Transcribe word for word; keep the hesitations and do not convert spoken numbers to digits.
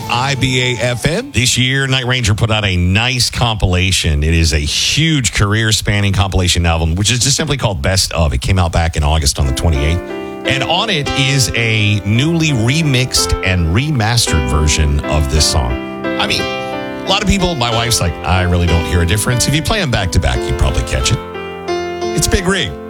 I B A F M. This year, Night Ranger put out a nice compilation. It is a huge career-spanning compilation album, which is just simply called Best Of. It came out back in August on the twenty-eighth. And on it is a newly remixed and remastered version of this song. I mean, a lot of people, my wife's like, I really don't hear a difference. If you play them back to back, you'd probably catch it. It's Big Rig.